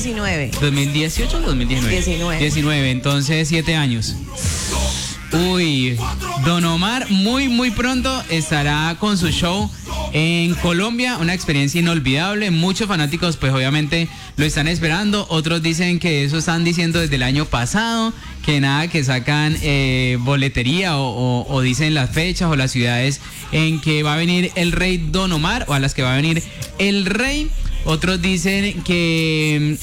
19. ¿2018 o 2019? 19, entonces 7 años. Uy, Don Omar muy pronto estará con su show en Colombia, una experiencia inolvidable. Muchos fanáticos pues obviamente lo están esperando, otros dicen que eso están diciendo desde el año pasado, que nada, que sacan boletería o dicen las fechas o las ciudades en que va a venir el rey Don Omar o a las que va a venir el rey. Otros dicen que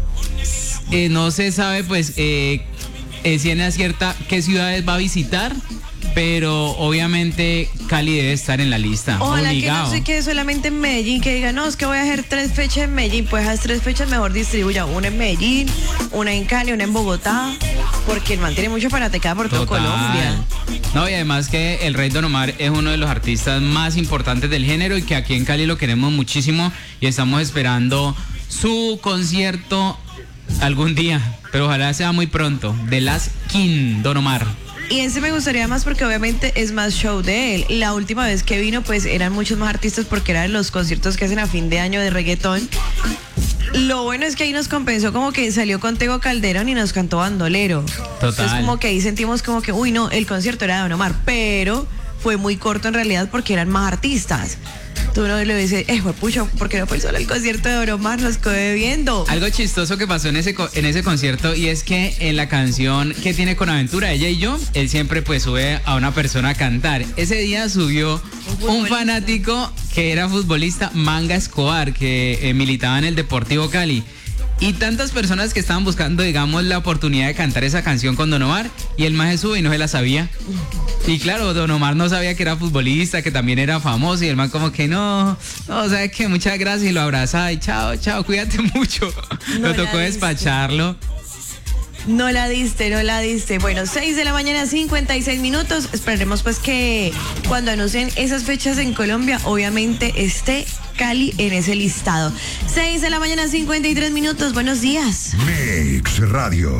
no se sabe pues si es cierta qué ciudades va a visitar, pero obviamente Cali debe estar en la lista. Ojalá obligado. que no se quede solamente en Medellín, que diga, no, es que voy a hacer 3 fechas en Medellín, pues esas 3 fechas mejor distribuya una en Medellín, una en Cali, una en Bogotá, porque el man tiene mucho fanaticada por todo Colombia. No, y además que el rey Don Omar es uno de los artistas más importantes del género y que aquí en Cali lo queremos muchísimo y estamos esperando su concierto algún día, pero ojalá sea muy pronto. The Last King, Don Omar. Y ese me gustaría más porque obviamente es más show de él. La última vez que vino pues eran muchos más artistas porque eran los conciertos que hacen a fin de año de reggaetón. Lo bueno es que ahí nos compensó como que salió con Tego Calderón y nos cantó Bandolero. Total. Entonces como que ahí sentimos como que, uy no, el concierto era de Don Omar, pero fue muy corto en realidad porque eran más artistas. Tú no le dices, pucha, ¿por qué no fue solo el concierto de Don Omar? Nos quedé viendo. Algo chistoso que pasó en ese concierto y es que en la canción que tiene con Aventura, Ella y Yo, él siempre pues sube a una persona a cantar. Ese día subió un fanático que era futbolista, Manga Escobar, que militaba en el Deportivo Cali. Y tantas personas que estaban buscando, digamos, la oportunidad de cantar esa canción con Don Omar y el maje sube y no se la sabía. Y claro, Don Omar no sabía que era futbolista, que también era famoso y el man como que no, ¿sabes qué? Muchas gracias y lo abraza y chao, cuídate mucho. Lo tocó despacharlo. No la diste. Bueno, 6 de la mañana, 56 minutos. Esperemos pues que cuando anuncien esas fechas en Colombia, obviamente esté Cali en ese listado. 6 de la mañana, 53 minutos. Buenos días. Mix Radio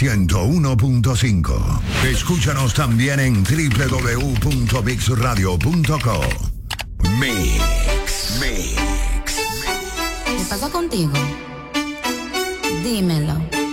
101.5. Escúchanos también en www.mixradio.co. Mix. ¿Qué pasa contigo? Dímelo.